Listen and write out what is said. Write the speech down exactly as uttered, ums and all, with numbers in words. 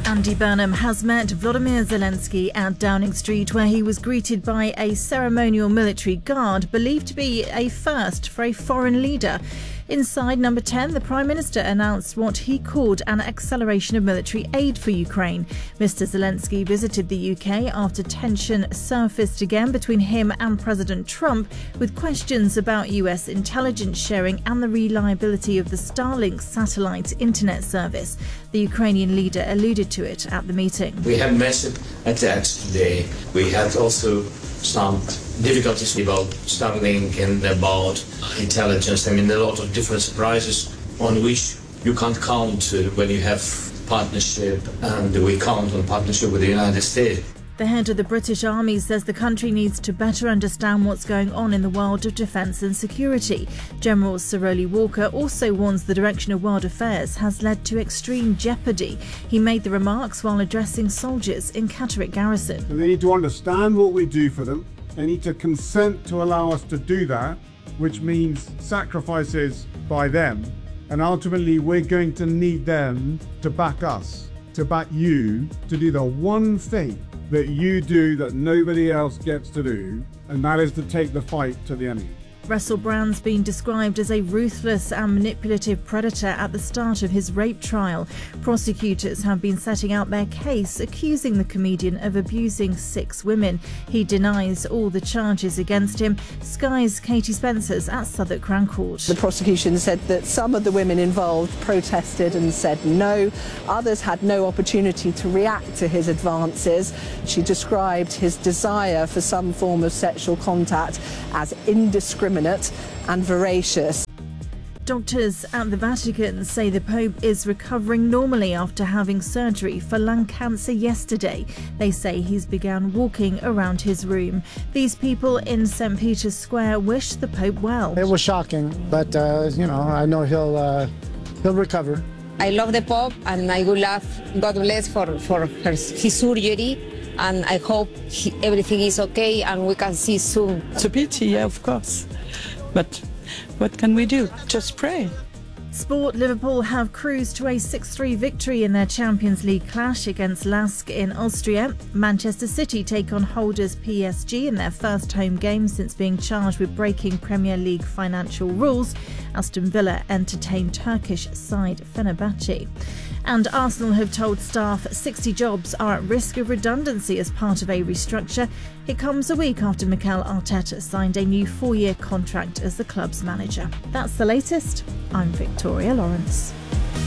Andy Burnham has met Volodymyr Zelensky at Downing Street, where he was greeted by a ceremonial military guard, believed to be a first for a foreign leader. Inside Number ten, the Prime Minister announced what he called an acceleration of military aid for Ukraine. Mister Zelensky visited the U K after tension surfaced again between him and President Trump, with questions about U S intelligence sharing and the reliability of the Starlink satellite internet service. The Ukrainian leader alluded to it at the meeting. We have massive attacks today. We have also some difficulties about Starlink and about intelligence. I mean, a lot of different surprises on which you can't count when you have partnership, and we count on partnership with the United States. The head of the British Army says the country needs to better understand what's going on in the world of defence and security. General Sir Rowley Walker also warns the direction of world affairs has led to extreme jeopardy. He made the remarks while addressing soldiers in Catterick Garrison. They need to understand what we do for them. They need to consent to allow us to do that, which means sacrifices by them. And ultimately, we're going to need them to back us, to back you, to do the one thing that you do that nobody else gets to do, and that is to take the fight to the enemy. Russell Brand's been described as a ruthless and manipulative predator at the start of his rape trial. Prosecutors have been setting out their case, accusing the comedian of abusing six women. He denies all the charges against him. Sky's Katie Spencer's at Southwark Crown Court. The prosecution said that some of the women involved protested and said no. Others had no opportunity to react to his advances. She described his desire for some form of sexual contact as indiscriminate and voracious. Doctors at the Vatican say the Pope is recovering normally after having surgery for lung cancer yesterday. They say he's begun walking around his room. These people in Saint Peter's Square wish the Pope well. It was shocking, but uh, you know, I know he'll uh, he'll recover. I love the Pope, and I would love God bless for for her, his surgery. And I hope he, everything is okay and we can see soon. It's a pity, yeah, of course. But what can we do? Just pray. Sport. Liverpool have cruised to a six three victory in their Champions League clash against Lask in Austria. Manchester City take on holders P S G in their first home game since being charged with breaking Premier League financial rules. Aston Villa entertain Turkish side Fenerbahce. And Arsenal have told staff sixty jobs are at risk of redundancy as part of a restructure. It comes a week after Mikel Arteta signed a new four-year contract as the club's manager. That's the latest. I'm Victoria Lawrence.